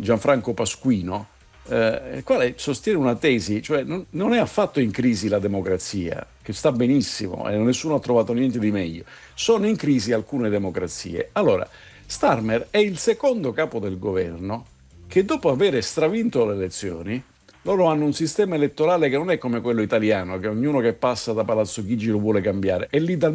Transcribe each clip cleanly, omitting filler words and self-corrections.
Gianfranco Pasquino, il quale sostiene una tesi, cioè non è affatto in crisi la democrazia, che sta benissimo e nessuno ha trovato niente di meglio. Sono in crisi alcune democrazie. Allora, Starmer è il secondo capo del governo che dopo aver stravinto le elezioni, loro hanno un sistema elettorale che non è come quello italiano, che ognuno che passa da Palazzo Chigi lo vuole cambiare. È lì dal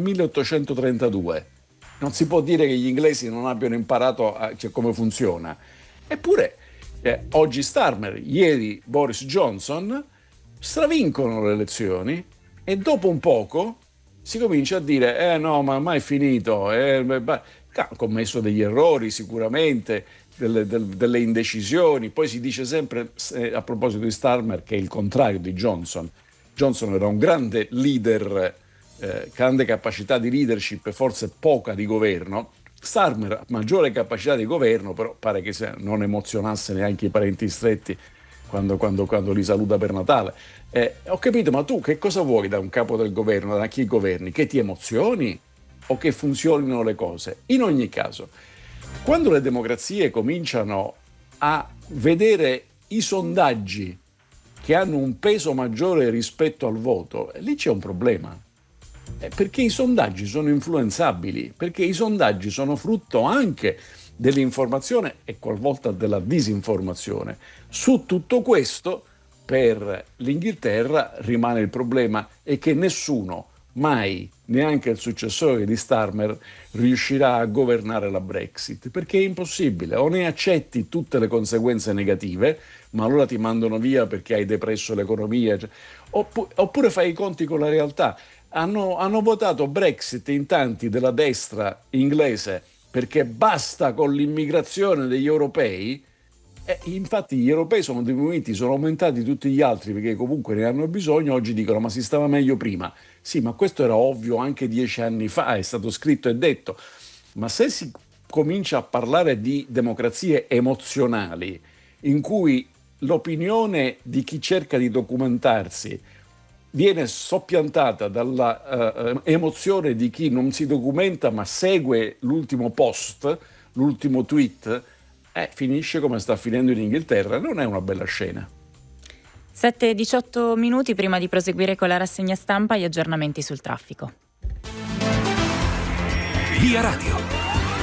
1832. Non si può dire che gli inglesi non abbiano imparato come funziona. Eppure, oggi Starmer, ieri Boris Johnson, stravincono le elezioni e dopo un poco si comincia a dire no, ma ormai è finito, ha commesso degli errori sicuramente, delle indecisioni. Poi si dice sempre a proposito di Starmer che è il contrario di Johnson. Johnson era un grande leader, grande capacità di leadership e forse poca di governo. Starmer ha maggiore capacità di governo, però pare che non emozionasse neanche i parenti stretti quando li saluta per Natale. Ho capito, ma tu che cosa vuoi da un capo del governo, da chi governi? Che ti emozioni o che funzionino le cose? In ogni caso, quando le democrazie cominciano a vedere i sondaggi che hanno un peso maggiore rispetto al voto, lì c'è un problema. Perché i sondaggi sono influenzabili, perché i sondaggi sono frutto anche dell'informazione e qualvolta della disinformazione. Su tutto questo, per l'Inghilterra rimane il problema è che nessuno, mai, neanche il successore di Starmer, riuscirà a governare la Brexit, perché è impossibile. O ne accetti tutte le conseguenze negative, ma allora ti mandano via perché hai depresso l'economia, oppure fai i conti con la realtà. Hanno votato Brexit in tanti della destra inglese perché basta con l'immigrazione degli europei. Infatti gli europei sono diminuiti, sono aumentati tutti gli altri perché comunque ne hanno bisogno. Oggi dicono ma si stava meglio prima. Sì, ma questo era ovvio anche 10 anni fa, è stato scritto e detto. Ma se si comincia a parlare di democrazie emozionali in cui l'opinione di chi cerca di documentarsi viene soppiantata dalla emozione di chi non si documenta ma segue l'ultimo post, l'ultimo tweet, finisce come sta finendo in Inghilterra. Non è una bella scena. 7:18 minuti prima di proseguire con la rassegna stampa, gli aggiornamenti sul traffico. Via Radio.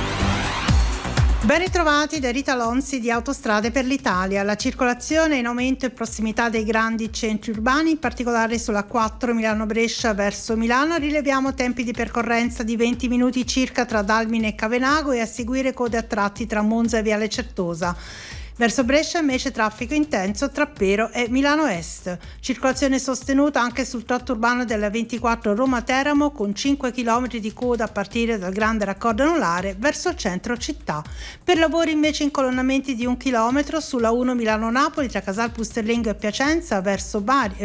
Ben ritrovati da Rita Lonzi di Autostrade per l'Italia. La circolazione è in aumento in prossimità dei grandi centri urbani, in particolare sulla 4 Milano-Brescia verso Milano. Rileviamo tempi di percorrenza di 20 minuti circa tra Dalmine e Cavenago e a seguire code a tratti tra Monza e Viale Certosa. Verso Brescia invece traffico intenso tra Pero e Milano Est. Circolazione sostenuta anche sul tratto urbano della 24 Roma-Teramo con 5 km di coda a partire dal grande raccordo anulare verso il centro città. Per lavori invece incolonnamenti di 1 chilometro sulla 1 Milano-Napoli tra Casal Pusterlengo e Piacenza verso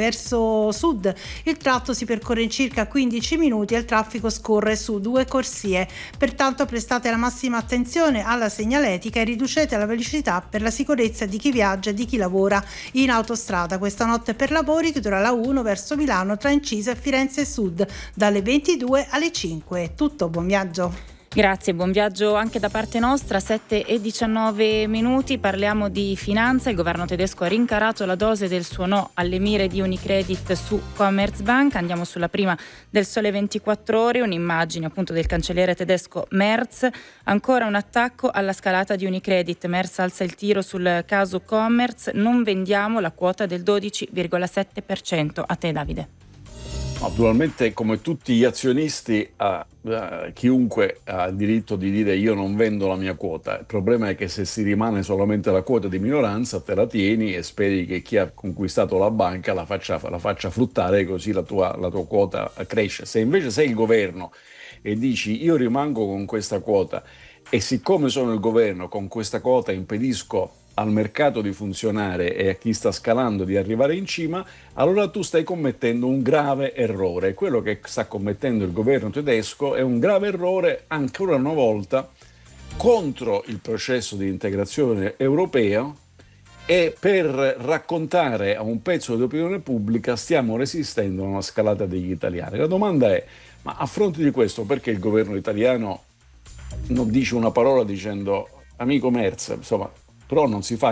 sud. Il tratto si percorre in circa 15 minuti e il traffico scorre su 2 corsie. Pertanto prestate la massima attenzione alla segnaletica e riducete la velocità per la sicurezza di chi viaggia e di chi lavora in autostrada. Questa notte per lavori chiuderà la 1 verso Milano tra Incisa e Firenze Sud dalle 22 alle 5. È tutto, buon viaggio. Grazie, buon viaggio anche da parte nostra. 7:19 minuti, parliamo di finanza. Il governo tedesco ha rincarato la dose del suo no alle mire di Unicredit su Commerzbank. Andiamo sulla prima del Sole 24 Ore, un'immagine appunto del cancelliere tedesco Merz. Ancora un attacco alla scalata di Unicredit. Merz alza il tiro sul caso Commerz. Non vendiamo la quota del 12,7%. A te, Davide. Naturalmente, come tutti gli azionisti, chiunque ha il diritto di dire io non vendo la mia quota. Il problema è che se si rimane solamente la quota di minoranza te la tieni e speri che chi ha conquistato la banca la faccia fruttare, così la tua quota cresce. Se invece sei il governo e dici io rimango con questa quota e siccome sono il governo con questa quota impedisco al mercato di funzionare e a chi sta scalando di arrivare in cima, allora tu stai commettendo un grave errore. Quello che sta commettendo il governo tedesco è un grave errore ancora una volta contro il processo di integrazione europeo e per raccontare a un pezzo dell'opinione pubblica stiamo resistendo a una scalata degli italiani. La domanda è, ma a fronte di questo perché il governo italiano non dice una parola dicendo amico Merz, insomma, però non si fa